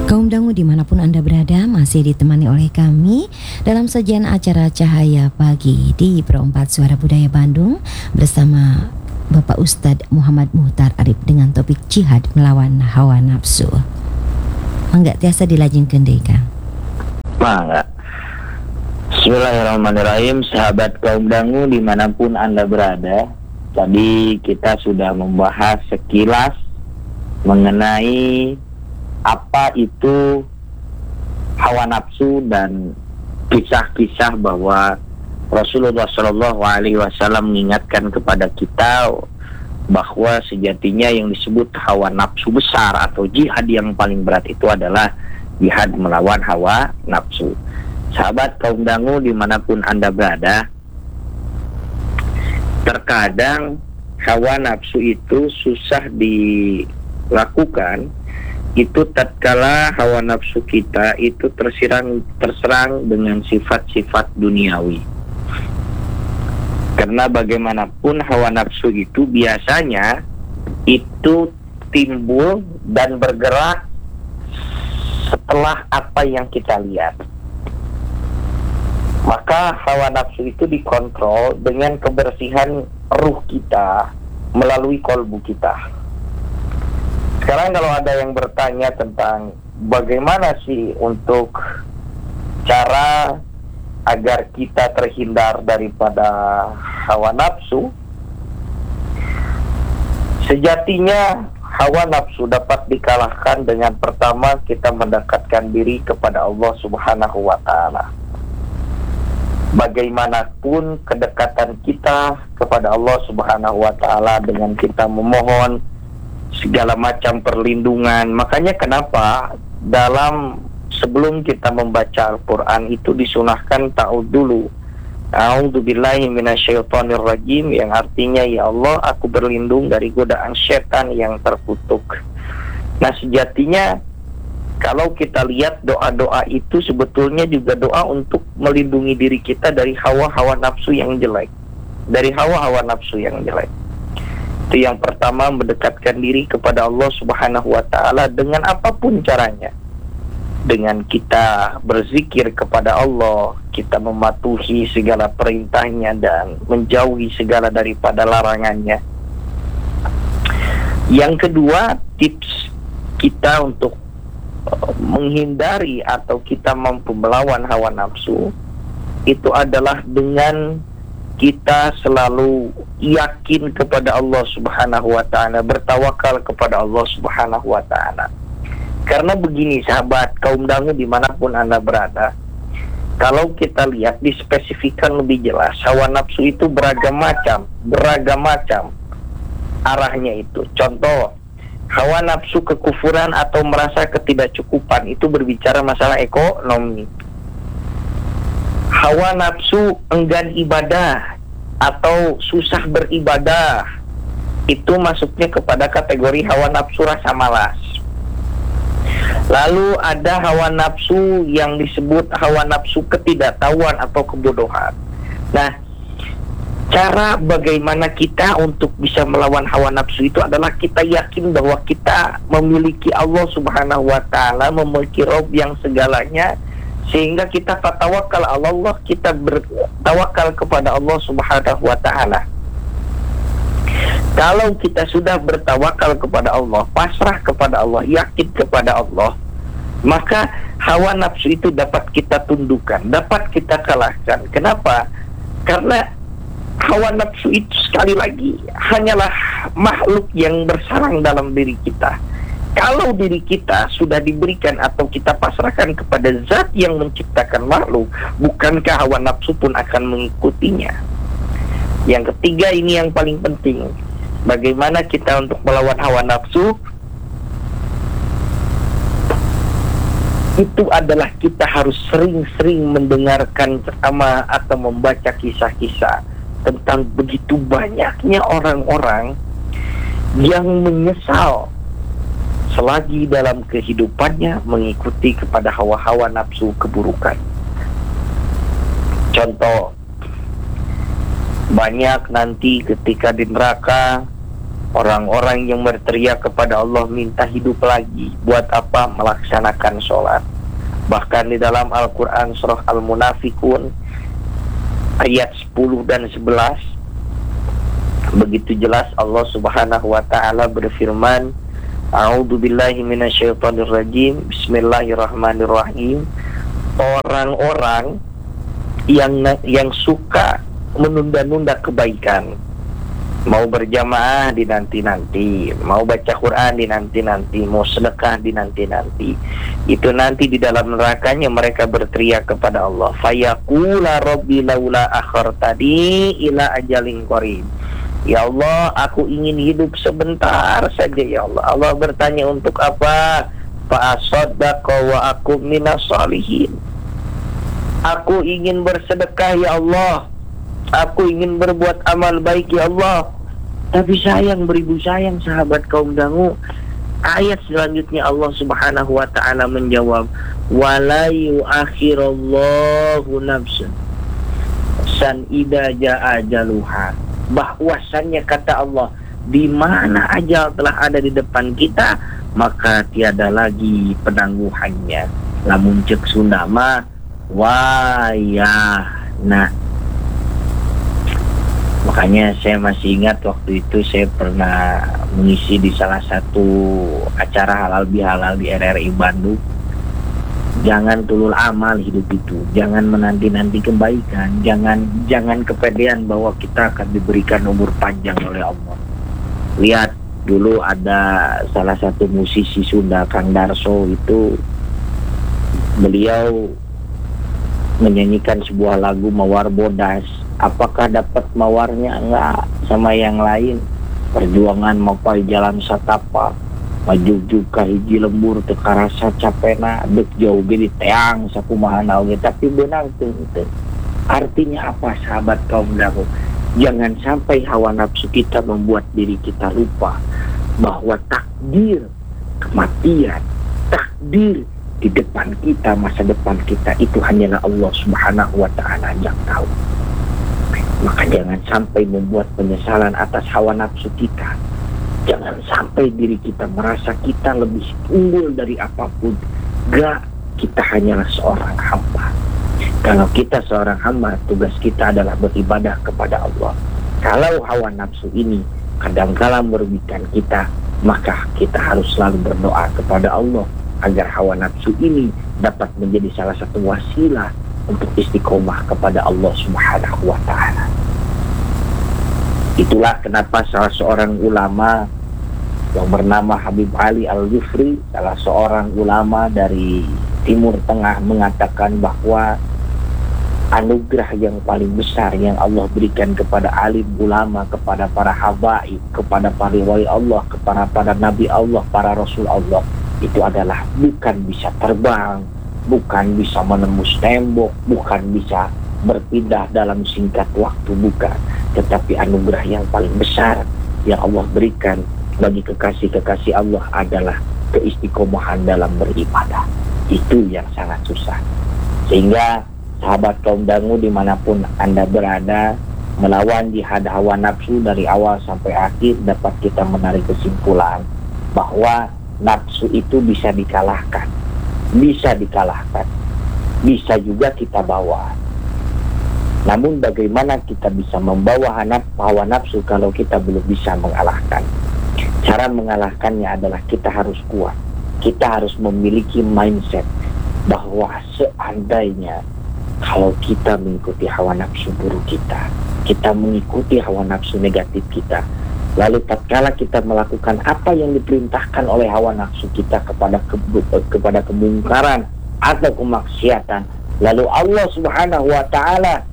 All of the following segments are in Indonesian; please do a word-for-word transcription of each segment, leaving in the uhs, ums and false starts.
Kaum dangu dimanapun Anda berada, masih ditemani oleh kami dalam sajian acara Cahaya Pagi di Pro empat Suara Budaya Bandung bersama Bapak Ustadz Muhammad Muhtar Arif dengan topik jihad melawan hawa nafsu. Enggak tiasa dilajengkeun deui Kang. Mangga. Bismillahirrahmanirrahim, sahabat kaum dangu dimanapun Anda berada. Tadi kita sudah membahas sekilas mengenai apa itu hawa nafsu dan kisah-kisah bahwa Rasulullah Shallallahu Alaihi Wasallam mengingatkan kepada kita bahwa sejatinya yang disebut hawa nafsu besar atau jihad yang paling berat itu adalah jihad melawan hawa nafsu. Sahabat kaum dangu dimanapun Anda berada, terkadang hawa nafsu itu susah dilakukan itu tatkala hawa nafsu kita itu terserang terserang dengan sifat-sifat duniawi. Karena bagaimanapun hawa nafsu itu biasanya itu timbul dan bergerak setelah apa yang kita lihat. Maka hawa nafsu itu dikontrol dengan kebersihan ruh kita melalui kolbu kita. Sekarang kalau ada yang bertanya tentang bagaimana sih untuk cara agar kita terhindar daripada hawa nafsu, sejatinya hawa nafsu dapat dikalahkan dengan pertama kita mendekatkan diri kepada Allah Subhanahu wa Ta'ala. Bagaimanapun kedekatan kita kepada Allah Subhanahu wa Ta'ala dengan kita memohon segala macam perlindungan. Makanya kenapa dalam sebelum kita membaca Al-Quran itu disunahkan ta'ud dulu, a'udzubillahi minasyaitonirrajim, yang artinya ya Allah aku berlindung dari godaan setan yang terkutuk. Nah sejatinya kalau kita lihat doa-doa itu sebetulnya juga doa untuk melindungi diri kita dari hawa-hawa nafsu yang jelek, dari hawa-hawa nafsu yang jelek. Itu yang pertama, mendekatkan diri kepada Allah Subhanahu wa Ta'ala dengan apapun caranya. Dengan kita berzikir kepada Allah, kita mematuhi segala perintahnya dan menjauhi segala daripada larangannya. Yang kedua, tips kita untuk menghindari atau kita mampu melawan hawa nafsu itu adalah dengan kita selalu yakin kepada Allah Subhanahu wa Ta'ala, bertawakal kepada Allah Subhanahu wa Ta'ala. Karena begini sahabat kaum dangu dimanapun Anda berada, kalau kita lihat dispesifikan lebih jelas, hawa nafsu itu beragam macam, beragam macam arahnya itu. Contoh, hawa nafsu kekufuran atau merasa ketidakcukupan itu berbicara masalah ekonomi. Hawa nafsu enggan ibadah atau susah beribadah itu masuknya kepada kategori hawa nafsu rasa malas. Lalu ada hawa nafsu yang disebut hawa nafsu ketidaktahuan atau kebodohan. Nah, cara bagaimana kita untuk bisa melawan hawa nafsu itu adalah kita yakin bahwa kita memiliki Allah Subhanahu wa Ta'ala, memiliki Rabb yang segalanya, sehingga kita tawakal Allah, kita bertawakal kepada Allah Subhanahu wa Ta'ala. Kalau kita sudah bertawakal kepada Allah, pasrah kepada Allah, yakin kepada Allah, maka hawa nafsu itu dapat kita tundukkan, dapat kita kalahkan. Kenapa? Karena hawa nafsu itu sekali lagi hanyalah makhluk yang bersarang dalam diri kita. Kalau diri kita sudah diberikan atau kita pasrahkan kepada zat yang menciptakan makhluk, bukankah hawa nafsu pun akan mengikutinya? Yang ketiga, ini yang paling penting. Bagaimana kita untuk melawan hawa nafsu? Itu adalah kita harus sering-sering mendengarkan ceramah atau membaca kisah-kisah tentang begitu banyaknya orang-orang yang menyesal selagi dalam kehidupannya mengikuti kepada hawa-hawa nafsu keburukan. Contoh, banyak nanti ketika di neraka Orang-orang yang berteriak kepada Allah minta hidup lagi. Buat apa? Melaksanakan sholat. Bahkan di dalam Al-Quran surah Al-Munafikun ayat sepuluh dan sebelas, begitu jelas Allah subhanahu wa ta'ala berfirman, A'udzu billahi minasyaitonir rajim, Bismillahirrahmanirrahim. Orang-orang yang yang suka menunda-nunda kebaikan, mau berjamaah di nanti-nanti, mau baca Quran di nanti-nanti, mau sedekah di nanti-nanti, itu nanti di dalam nerakanya mereka berteriak kepada Allah, fayaqula rabbi laula akhartani ila ajalin qarib. Ya Allah, aku ingin hidup sebentar saja ya Allah. Allah bertanya, untuk apa? Fa asaddaqa wa akum minas sholihin. Aku ingin bersedekah ya Allah, aku ingin berbuat amal baik ya Allah. Tapi sayang, beribu sayang sahabat kaum dangu, ayat selanjutnya Allah subhanahu wa ta'ala menjawab, wala yu'akhirallahu nafsan san idza jaa ajaluha. Bahwasannya kata Allah, di mana ajal telah ada di depan kita, maka tiada lagi penangguhannya. Lamun cek Sunda mah wayahna. Makanya saya masih ingat waktu itu saya pernah mengisi di salah satu acara halal bihalal di R R I Bandung. Jangan tulul amal hidup itu, jangan menanti-nanti kebaikan, jangan jangan kepedean bahwa kita akan diberikan umur panjang oleh Allah. Lihat dulu ada salah satu musisi Sunda, Kang Darso, itu beliau menyanyikan sebuah lagu Mawar Bodas. Apakah dapat mawarnya? Enggak, sama yang lain. Perjuangan mapai jalan satapa, maju juga hiji lembur teka rasa capena, dek jauh gini teang sakumahan oge, tapi benang tuh. Artinya apa sahabat kaum dangu? Jangan sampai hawa nafsu kita membuat diri kita lupa bahwa takdir kematian, takdir di depan kita, masa depan kita itu hanyalah Allah subhanahu wa ta'ala yang tahu. Maka jangan sampai membuat penyesalan atas hawa nafsu kita. Jangan sampai diri kita merasa kita lebih unggul dari apapun. Gak, kita hanyalah seorang hamba. Kalau kita seorang hamba, tugas kita adalah beribadah kepada Allah. Kalau hawa nafsu ini kadang-kala merugikan kita, maka kita harus selalu berdoa kepada Allah agar hawa nafsu ini dapat menjadi salah satu wasilah untuk istiqomah kepada Allah subhanahu wa ta'ala. Itulah kenapa salah seorang ulama yang bernama Habib Ali Al-Jufri, salah seorang ulama dari Timur Tengah, mengatakan bahwa anugerah yang paling besar yang Allah berikan kepada alim ulama, kepada para habaib, kepada para wali Allah, kepada para nabi Allah, para rasul Allah, itu adalah bukan bisa terbang, bukan bisa menembus tembok, bukan bisa berpindah dalam singkat waktu, bukan. Tetapi anugerah yang paling besar yang Allah berikan bagi kekasih-kekasih Allah adalah keistiqomahan dalam beribadah. Itu yang sangat susah. Sehingga sahabat kaum dangu dimanapun Anda berada, melawan jihad hawa nafsu dari awal sampai akhir, dapat kita menarik kesimpulan bahwa nafsu itu bisa dikalahkan. Bisa dikalahkan, bisa juga kita bawa. Namun bagaimana kita bisa membawa hawa nafsu kalau kita belum bisa mengalahkan? Cara mengalahkannya adalah kita harus kuat. Kita harus memiliki mindset bahwa seandainya kalau kita mengikuti hawa nafsu buruk kita, kita mengikuti hawa nafsu negatif kita, lalu tatkala kita melakukan apa yang diperintahkan oleh hawa nafsu kita kepada ke, kepada kemungkaran atau kemaksiatan, lalu Allah subhanahu wa ta'ala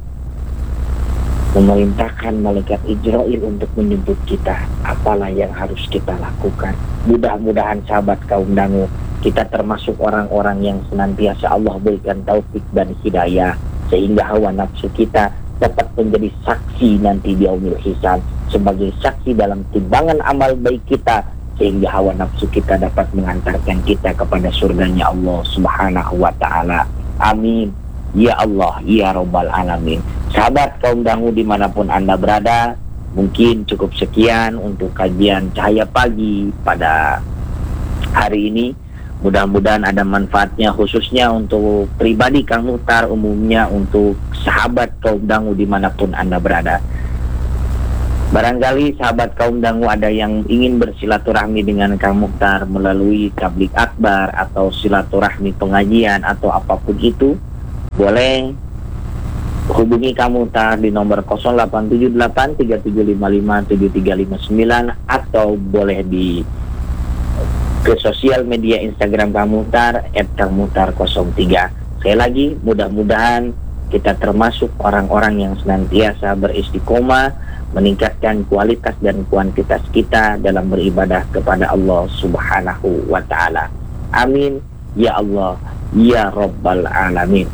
memerintahkan malaikat Ijrail untuk menyebut kita, apalah yang harus kita lakukan. Mudah-mudahan sahabat kaum dangu, kita termasuk orang-orang yang senantiasa Allah berikan taufik dan hidayah, sehingga hawa nafsu kita dapat menjadi saksi nanti di yaumil hisab, sebagai saksi dalam timbangan amal baik kita, sehingga hawa nafsu kita dapat mengantarkan kita kepada surganya Allah subhanahu wa ta'ala. Amin ya Allah ya Rabbal Alamin. Sahabat kaum dangu dimanapun Anda berada, Mungkin cukup sekian untuk kajian Cahaya Pagi pada hari ini. Mudah-mudahan ada manfaatnya, khususnya untuk pribadi Kang Mukhtar, umumnya untuk sahabat kaum dangu dimanapun Anda berada. Barangkali sahabat kaum dangu ada yang ingin bersilaturahmi dengan Kang Mukhtar melalui tablik akbar atau silaturahmi pengajian atau apapun itu, boleh hubungi Kang Mukhtar di nomor nol delapan tujuh delapan tiga tujuh lima lima tujuh tiga lima sembilan atau boleh di ke sosial media Instagram Kang Mukhtar et kang mukhtar nol tiga. Sekali lagi, mudah-mudahan kita termasuk orang-orang yang senantiasa beristiqomah meningkatkan kualitas dan kuantitas kita dalam beribadah kepada Allah Subhanahu wa taala. Amin ya Allah ya Rabbal alamin.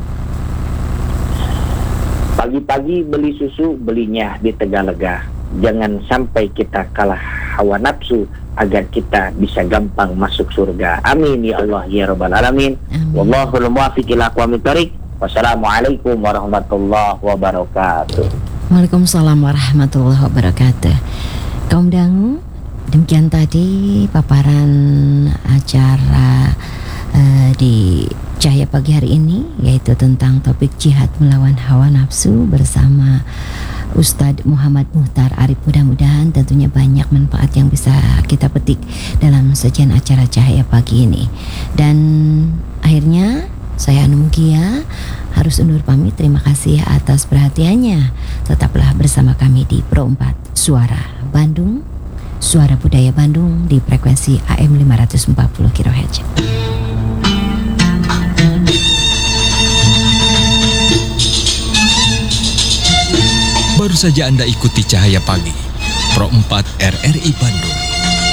Pagi-pagi beli susu, belinya di Tegalega. Jangan sampai kita kalah hawa nafsu agar kita bisa gampang masuk surga. Amin ya Allah ya Rabbal alamin. Wallahul muwaffiq ila aqwamit thoriq. Wassalamualaikum warahmatullahi wabarakatuh. Waalaikumsalam warahmatullahi wabarakatuh. Kaum dangu, demikian tadi paparan acara uh, di Cahaya Pagi hari ini, yaitu tentang topik jihad melawan hawa nafsu bersama Ustadz Muhammad Muhtar Arif. Mudah-mudahan tentunya banyak manfaat yang bisa kita petik dalam sajian acara Cahaya Pagi ini. Dan akhirnya saya Anu Mugia harus undur pamit. Terima kasih atas perhatiannya. Tetaplah bersama kami di Pro empat Suara Bandung, Suara Budaya Bandung di frekuensi A M lima ratus empat puluh kilohertz. Baru saja Anda ikuti Cahaya Pagi Pro empat R R I Bandung